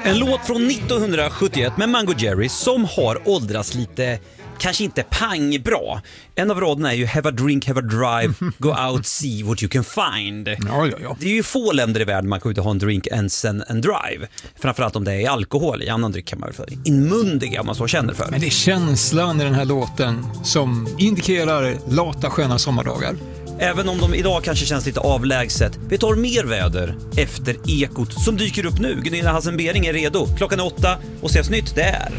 En låt från 1971 med Mango Jerry som har åldrats lite, kanske inte pang bra. En av raderna är ju have a drink, have a drive, go out, see what you can find. Ja. Det är ju få länder i världen man kan ut och ha en drink and sen en drive. Framförallt om det är alkohol. I annan dryck kan man väl för inmundiga om man så känner för. Men det är känslan i den här låten som indikerar lata sköna sommardagar. Även om de idag kanske känns lite avlägset. Vi tar mer väder efter Ekot som dyker upp nu. Gunilla Hassenbering är redo. Klockan är 8 och ses nytt det är.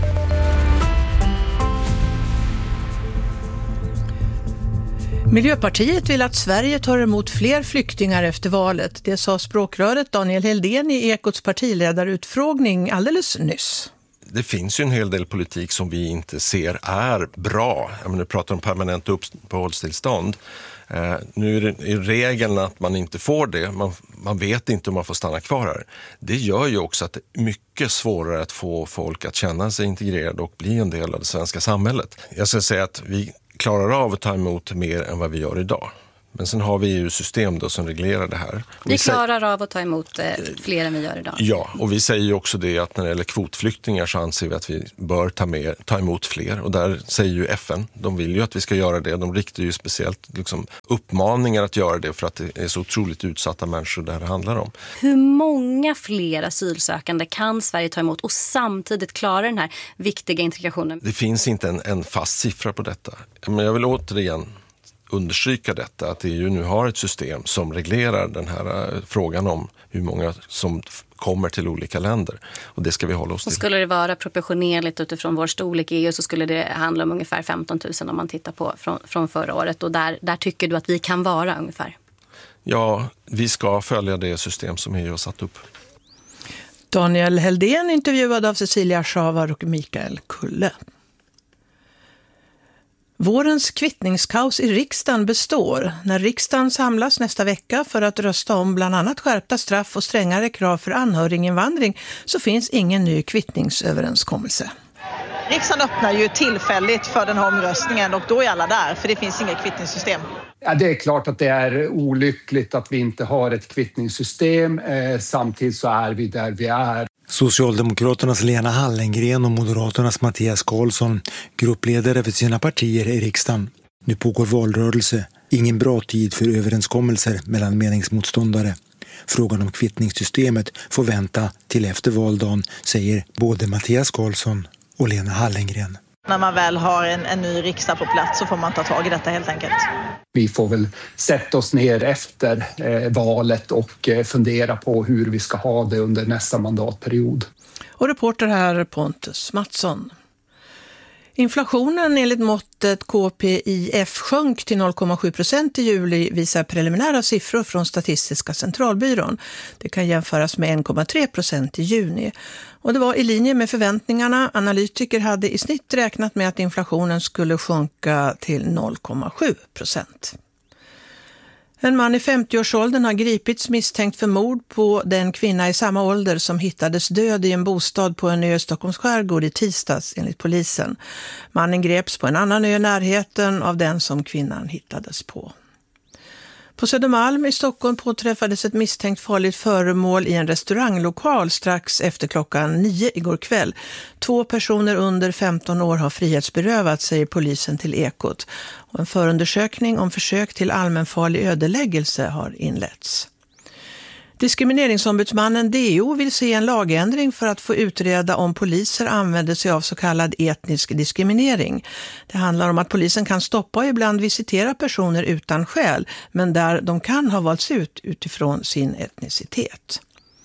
Miljöpartiet vill att Sverige tar emot fler flyktingar efter valet. Det sa språkröret Daniel Heldén i Ekots partiledarutfrågning alldeles nyss. Det finns ju en hel del politik som vi inte ser är bra. Nu pratar om permanent uppehållstillstånd. Nu är det i regeln att man inte får det. Man vet inte om man får stanna kvar här. Det gör ju också att det är mycket svårare att få folk att känna sig integrerade och bli en del av det svenska samhället. Jag ska säga att vi klarar av att ta emot mer än vad vi gör idag. Men sen har vi ju system då som reglerar det här. Vi klarar av att ta emot fler än vi gör idag. Ja, och vi säger ju också det att när det gäller kvotflyktingar så anser vi att vi bör ta emot fler. Och där säger ju FN, de vill ju att vi ska göra det. De riktar ju speciellt uppmaningar att göra det för att det är så otroligt utsatta människor det här handlar om. Hur många fler asylsökande kan Sverige ta emot och samtidigt klara den här viktiga integrationen? Det finns inte en fast siffra på detta. Men jag vill återigen understryka detta, att EU nu har ett system som reglerar den här frågan om hur många som kommer till olika länder. Och det ska vi hålla oss till. Och skulle det vara proportionerligt utifrån vår storlek i EU så skulle det handla om ungefär 15 000 om man tittar på från förra året. Och där tycker du att vi kan vara ungefär? Ja, vi ska följa det system som EU har satt upp. Daniel Heldén intervjuad av Cecilia Schavar och Mikael Kulle. Vårens kvittningskaos i riksdagen består. När riksdagen samlas nästa vecka för att rösta om bland annat skärpta straff och strängare krav för anhöriginvandring så finns ingen ny kvittningsöverenskommelse. Riksdagen öppnar ju tillfälligt för den här omröstningen och då är alla där för det finns inget kvittningssystem. Ja, det är klart att det är olyckligt att vi inte har ett kvittningssystem. Samtidigt så är vi där vi är. Socialdemokraternas Lena Hallengren och Moderaternas Mattias Karlsson, gruppledare för sina partier i riksdagen. Nu pågår valrörelse. Ingen bra tid för överenskommelser mellan meningsmotståndare. Frågan om kvittningssystemet får vänta till efter valdagen, säger både Mattias Karlsson och Lena Hallengren. När man väl har en ny riksdag på plats så får man ta tag i detta helt enkelt. Vi får väl sätta oss ner efter valet och fundera på hur vi ska ha det under nästa mandatperiod. Och reporter här Pontus Mattsson. Inflationen enligt måttet KPIF sjönk till 0,7% i juli visar preliminära siffror från Statistiska centralbyrån. Det kan jämföras med 1,3% i juni. Och det var i linje med förväntningarna. Analytiker hade i snitt räknat med att inflationen skulle sjunka till 0,7%. En man i 50-årsåldern har gripits misstänkt för mord på den kvinna i samma ålder som hittades död i en bostad på en ö i Stockholms skärgård i tisdags enligt polisen. Mannen greps på en annan ö i närheten av den som kvinnan hittades på. På Södermalm i Stockholm påträffades ett misstänkt farligt föremål i en restauranglokal strax efter klockan 9 igår kväll. 2 personer under 15 år har frihetsberövats, säger polisen till Ekot. Och en förundersökning om försök till allmänfarlig ödeläggelse har inletts. Diskrimineringsombudsmannen DO vill se en lagändring för att få utreda om poliser använder sig av så kallad etnisk diskriminering. Det handlar om att polisen kan stoppa och ibland visitera personer utan skäl, men där de kan ha valts ut utifrån sin etnicitet.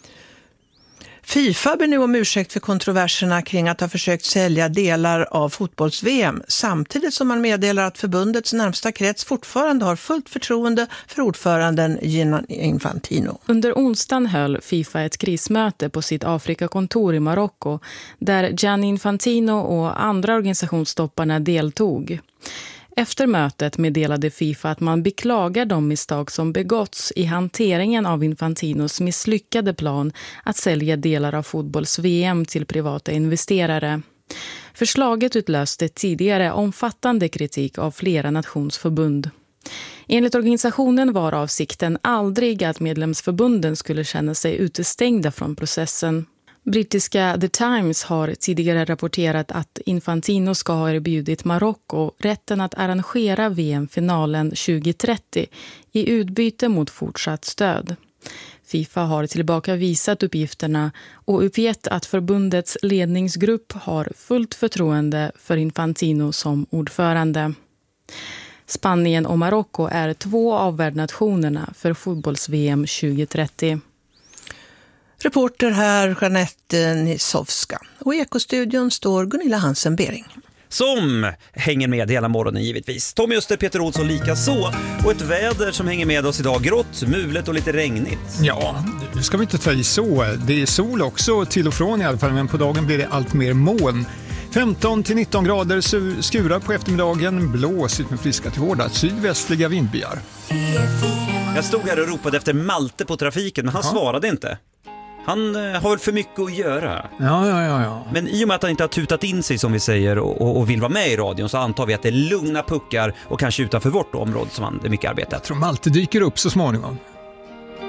FIFA ber nu om ursäkt för kontroverserna kring att ha försökt sälja delar av fotbolls-VM samtidigt som man meddelar att förbundets närmsta krets fortfarande har fullt förtroende för ordföranden Gianni Infantino. Under onsdagen höll FIFA ett krismöte på sitt Afrikakontor i Marocko där Gianni Infantino och andra organisationstopparna deltog. Efter mötet meddelade FIFA att man beklagar de misstag som begåtts i hanteringen av Infantinos misslyckade plan att sälja delar av fotbolls-VM till privata investerare. Förslaget utlöste tidigare omfattande kritik av flera nationsförbund. Enligt organisationen var avsikten aldrig att medlemsförbunden skulle känna sig utestängda från processen. Brittiska The Times har tidigare rapporterat att Infantino ska ha erbjudit Marocko rätten att arrangera VM-finalen 2030 i utbyte mot fortsatt stöd. FIFA har tillbakavisat uppgifterna och uppgett att förbundets ledningsgrupp har fullt förtroende för Infantino som ordförande. Spanien och Marocko är 2 av värdnationerna för fotbolls-VM 2030. Reporter här Jeanette Nisowska. Och i Ekostudion står Gunilla Hansen-Bering. Som hänger med hela morgonen givetvis. Tommy Öster, Peter Olsson lika så. Och ett väder som hänger med oss idag. Grått, mulet och lite regnigt. Ja, nu ska vi inte ta i så. Det är sol också till och från i alla fall, men på dagen blir det allt mer moln. 15-19 grader skurar på eftermiddagen, blåsigt med friska till hårda sydvästliga vindbyar. Jag stod här och ropade efter Malte på trafiken, men han svarade inte. Han har väl för mycket att göra. Ja. Men i och med att han inte har tutat in sig som vi säger och vill vara med i radion, så antar vi att det är lugna puckar och kanske utanför vårt område som han är mycket arbete. Jag tror Malte dyker upp så småningom.